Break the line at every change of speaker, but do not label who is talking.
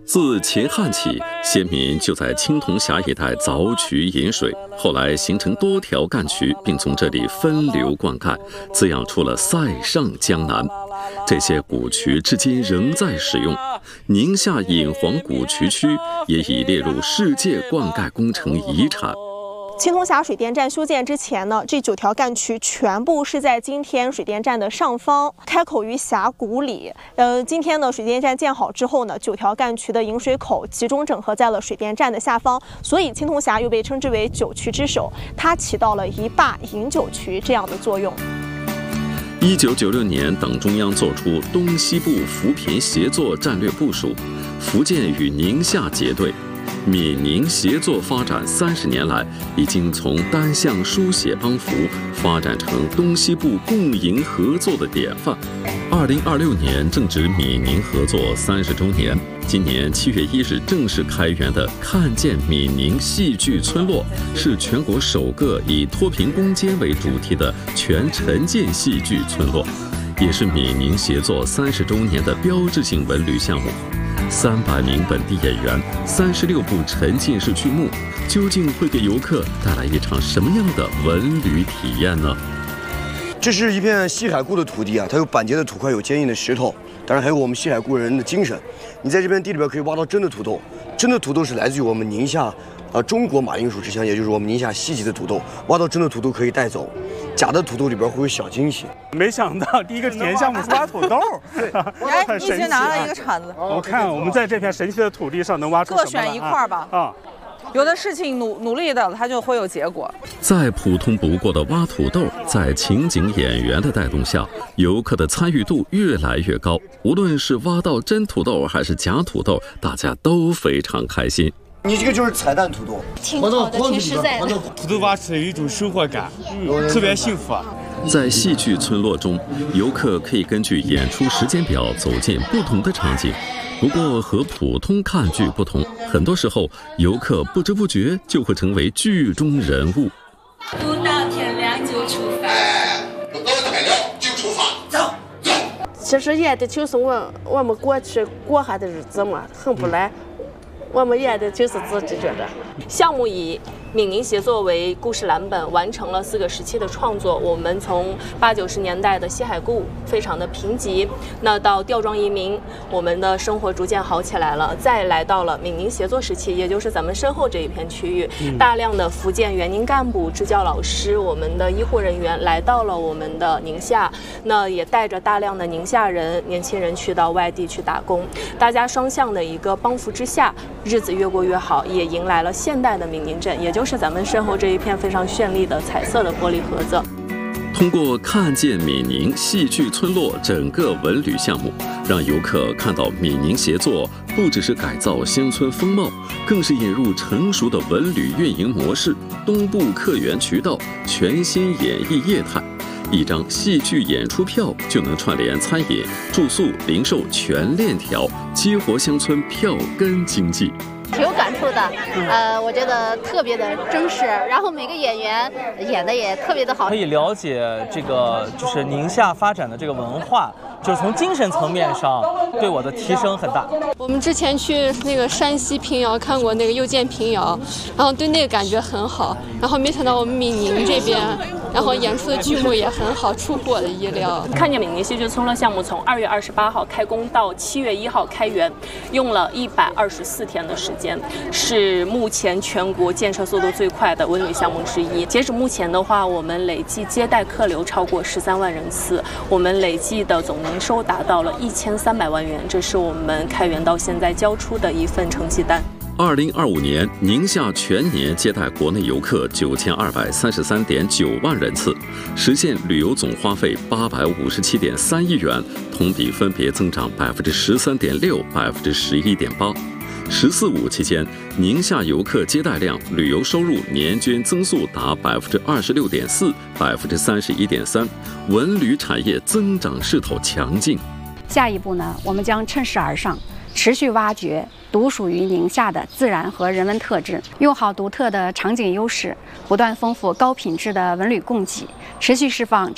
自秦汉起，先民就在青铜峡一带凿渠引水，后来形成多条干渠，并从这里分流灌溉，滋养出了塞上江南。这些古渠至今仍在使用。宁夏引黄古渠区也已列入世界灌溉工程遗产。
青铜峡水电站修建之前呢，这9条干渠全部是在今天水电站的上方，开口于峡谷里。今天呢，水电站建好之后呢，9条干渠的引水口集中整合在了水电站的下方，所以青铜峡又被称之为9渠之首，它起到了一坝引9渠这样的作用。
1996年，党中央作出东西部扶贫协作战略部署，福建与宁夏结对。闽宁协作发展30年来，已经从单向书写帮扶发展成东西部共赢合作的典范。2026年正值闽宁合作30周年，今年7月1日正式开园的看见闽宁戏剧村落，是全国首个以脱贫攻坚为主题的全沉浸戏剧村落，也是闽宁协作30周年的标志性文旅项目。300名本地演员，36部沉浸式剧目，究竟会给游客带来一场什么样的文旅体验呢？
这是一片西海固的土地啊，它有板结的土块，有坚硬的石头，当然还有我们西海固人的精神。你在这片地里边可以挖到真的土豆，真的土豆是来自于我们宁夏中国马铃薯之乡，也就是我们宁夏西级的土豆。挖到真的土豆可以带走，假的土豆里边会有小惊喜。
没想到第一个体验项目是挖土豆，
哎，你已经拿了一个铲子。
我看我们在这片神奇的土地上能挖出什么来？
各选一块吧。啊。有的事情努力的，它就会有结果。
再普通不过的挖土豆，在情景演员的带动下，游客的参与度越来越高。无论是挖到真土豆还是假土豆，大家都非常开心。
你这个就是彩蛋土豆，
挺好的，挺实在的。
土豆挖出来有一种收获感，特别幸福啊！
在戏剧村落中，游客可以根据演出时间表走进不同的场景。不过和普通看剧不同，很多时候游客不知不觉就会成为剧中人物。
不到天亮就出发，
不到天亮就出发，走。
其实演的就是我们过去过下的日子嘛，很不赖。我们演的就是自己觉得。
项目以闽宁协作为故事蓝本，完成了4个时期的创作。我们从80、90年代的西海固非常的贫瘠，那到吊庄移民，我们的生活逐渐好起来了。再来到了闽宁协作时期，也就是咱们身后这一片区域，大量的福建园宁干部、支教老师、我们的医护人员来到了我们的宁夏，那也带着大量的宁夏人年轻人去到外地去打工，大家双向的一个帮扶之下，日子越过越好，也迎来了现代的闽宁镇，也就是咱们身后这一片非常绚丽的彩色的玻璃盒子。
通过看见闽宁戏剧村落整个文旅项目，让游客看到闽宁协作不只是改造乡村风貌，更是引入成熟的文旅运营模式，东部客源渠道，全新演艺业态。一张戏剧演出票就能串联餐饮、住宿、零售全链条，激活乡村票根经济。
挺有感触的，我觉得特别的真实，然后每个演员演的也特别的好，
可以了解这个就是宁夏发展的这个文化，就是从精神层面上对我的提升很大。
我们之前去那个山西平遥看过那个又见平遥，然后对那个感觉很好，然后没想到我们闽宁这边，然后演出的剧目也很好，出乎我的意料。
看见闽宁戏剧村落项目从2月28号开工到7月1号开园，用了124天的时间，是目前全国建设速度最快的文旅项目之一。截止目前的话，我们累计接待客流超过13万人次，我们累计的总年收达到了1300万元，这是我们开园到现在交出的一份成绩单。
2025年，宁夏全年接待国内游客9233.9万人次，实现旅游总花费857.3亿元，同比分别增长13.6%、11.8%。14.5期间，宁夏游客接待量、旅游收入年均增速达26.4%、31.3%，文旅产业增长势头强劲。
下一步呢，我们将趁势而上，持续挖掘独属于宁夏的自然和人文特质，用好独特的场景优势，不断丰富高品质的文旅供给，持续释放